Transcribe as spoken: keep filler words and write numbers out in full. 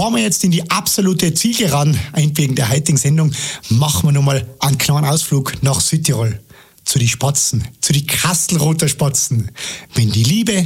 bevor wir jetzt in die absolute Zielgeraden einbiegen der heutigen Sendung, machen wir nochmal einen kleinen Ausflug nach Südtirol. Zu die Spatzen, zu die Kastelroter Spatzen. Wenn die Liebe